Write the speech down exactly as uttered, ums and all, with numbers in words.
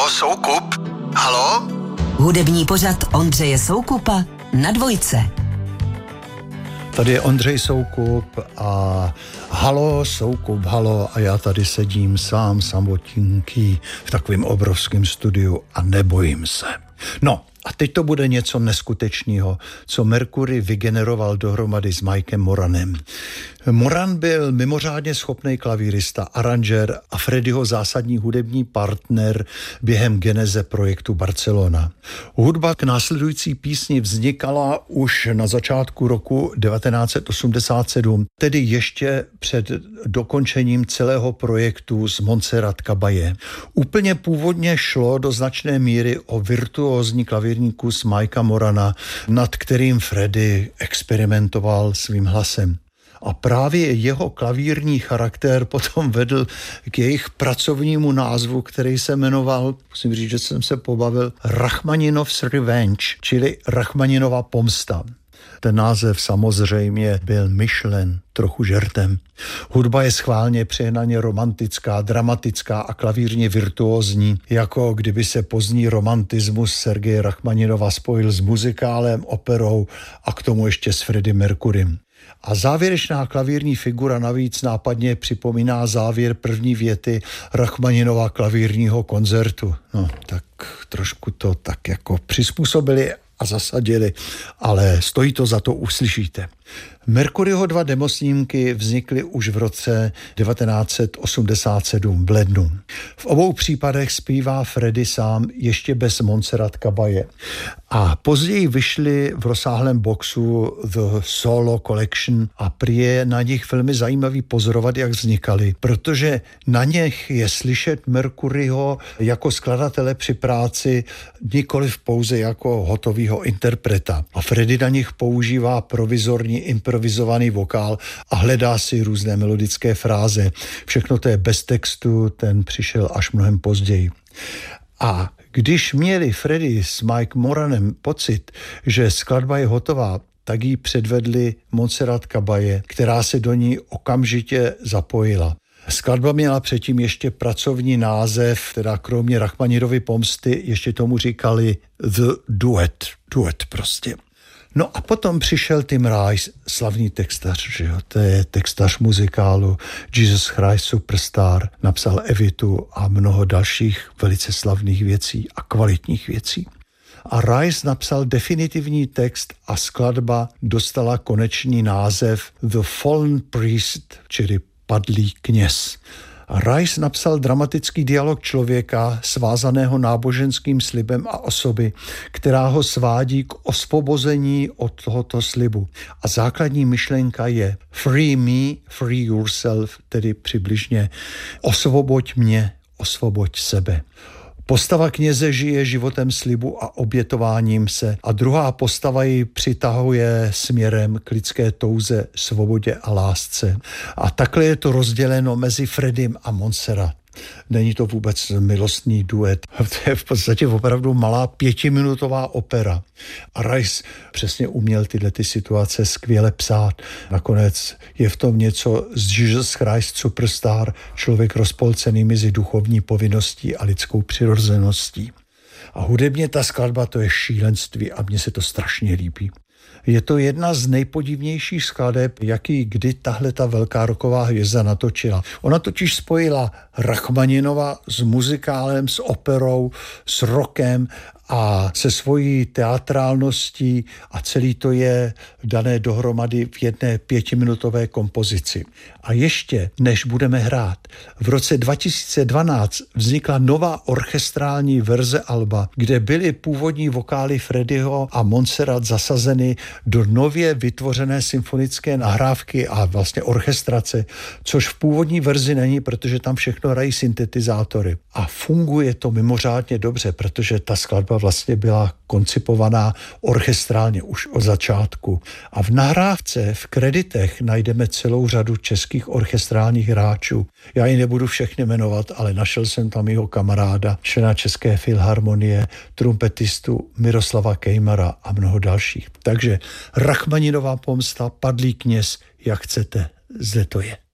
Halo, Soukup? Halo? Hudební pořad Ondřeje Soukupa na Dvojce. Tady je Ondřej Soukup a halo, Soukup, halo, a já tady sedím sám, samotinký v takovém obrovském studiu a nebojím se. No, a teď to bude něco neskutečného, co Mercury vygeneroval dohromady s Mikem Moranem. Moran byl mimořádně schopný klavírista, aranžér a Freddieho zásadní hudební partner během geneze projektu Barcelona. Hudba k následující písni vznikala už na začátku roku devatenáct set osmdesát sedm, tedy ještě před dokončením celého projektu s Montserrat Caballé. Úplně původně šlo do značné míry o virtuózní klavírní kus Mikea Morana, nad kterým Freddie experimentoval svým hlasem. A právě jeho klavírní charakter potom vedl k jejich pracovnímu názvu, který se jmenoval, musím říct, že jsem se pobavil, Rachmaninov's Revenge, čili Rachmaninova pomsta. Ten název samozřejmě byl myšlen trochu žertem. Hudba je schválně přehnaně romantická, dramatická a klavírně virtuózní, jako kdyby se pozdní romantismus Sergeje Rachmaninova spojil s muzikálem, operou a k tomu ještě s Freddie Mercurym. A závěrečná klavírní figura navíc nápadně připomíná závěr první věty Rachmaninova klavírního koncertu. No, tak trošku to tak jako přizpůsobili a zasadili, ale stojí to za to, uslyšíte. Mercuryho dva demosnímky vznikly už v roce devatenáct set osmdesát sedm v lednu. V obou případech zpívá Freddie sám ještě bez Montserrat Caballé. A později vyšly v rozsáhlém boxu The Solo Collection a prý je na nich velmi zajímavý pozorovat, jak vznikaly, protože na nich je slyšet Mercuryho jako skladatele při práci, nikoliv pouze jako hotovýho interpreta. A Freddie na nich používá provizorní improvizovaný vokál a hledá si různé melodické fráze. Všechno to je bez textu, ten přišel až mnohem později. A když měli Freddie s Mike Moranem pocit, že skladba je hotová, tak ji předvedli Montserrat Caballé, která se do ní okamžitě zapojila. Skladba měla předtím ještě pracovní název, teda kromě Rachmaninovy pomsty ještě tomu říkali The Duet. Duet prostě. No a potom přišel Tim Rice, slavný textař, že jo, to je textař muzikálu Jesus Christ Superstar, napsal Evitu a mnoho dalších velice slavných věcí a kvalitních věcí. A Rice napsal definitivní text a skladba dostala konečný název The Fallen Priest, čili padlý kněz. Rice napsal dramatický dialog člověka svázaného náboženským slibem a osoby, která ho svádí k osvobození od tohoto slibu. A základní myšlenka je free me, free yourself, tedy přibližně osvoboď mě, osvoboď sebe. Postava kněze žije životem slibu a obětováním se a druhá postava ji přitahuje směrem k lidské touze, svobodě a lásce. A takhle je to rozděleno mezi Freddiem a Montserrat. Není to vůbec milostný duet. To je v podstatě opravdu malá pětiminutová opera. A Rice přesně uměl tyhle ty situace skvěle psát. Nakonec je v tom něco z Jesus Christ Superstar, člověk rozpolcený mezi duchovní povinností a lidskou přirozeností. A hudebně ta skladba to je šílenství a mně se to strašně líbí. Je to jedna z nejpodivnějších skladeb, jaký kdy tahle ta velká rocková hvězda natočila. Ona totiž spojila Rachmaninova s muzikálem, s operou, s rockem a se svojí teatrálností a celý to je dané dohromady v jedné pětiminutové kompozici. A ještě, než budeme hrát, v roce dva tisíce dvanáct vznikla nová orchestrální verze alba, kde byly původní vokály Freddieho a Montserrat zasazeny do nově vytvořené symfonické nahrávky a vlastně orchestrace, což v původní verzi není, protože tam všechno hrají syntetizátory. A funguje to mimořádně dobře, protože ta skladba vlastně byla koncipovaná orchestrálně už od začátku. A v nahrávce, v kreditech najdeme celou řadu českých orchestrálních hráčů. Já ji nebudu všechny jmenovat, ale našel jsem tam jeho kamaráda, člena České filharmonie, trumpetistu Miroslava Kejmara a mnoho dalších. Takže Rachmaninová pomsta, padlý kněz, jak chcete, zde to je.